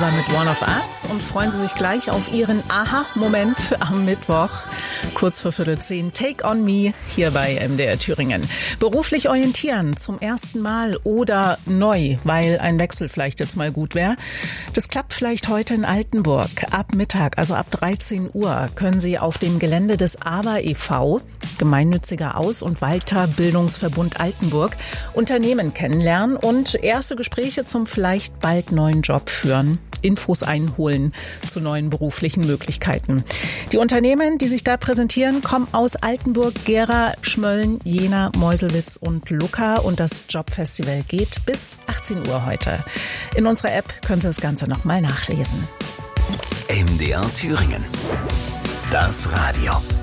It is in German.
ABBA mit One of Us und freuen Sie sich gleich auf Ihren Aha-Moment am Mittwoch, kurz vor 9:15. Take on Me hier bei MDR Thüringen. Beruflich orientieren zum ersten Mal oder neu, weil ein Wechsel vielleicht jetzt mal gut wäre. Das klappt vielleicht heute in Altenburg. Ab Mittag, also ab 13 Uhr, können Sie auf dem Gelände des ABBA e.V., Gemeinnütziger Aus- und Weiterbildungsverbund Altenburg, Unternehmen kennenlernen und erste Gespräche zum vielleicht bald neuen Job führen. Infos einholen zu neuen beruflichen Möglichkeiten. Die Unternehmen, die sich da präsentieren, kommen aus Altenburg, Gera, Schmölln, Jena, Meuselwitz und Lucca. Und das Jobfestival geht bis 18 Uhr heute. In unserer App können Sie das Ganze nochmal nachlesen. MDR Thüringen. Das Radio.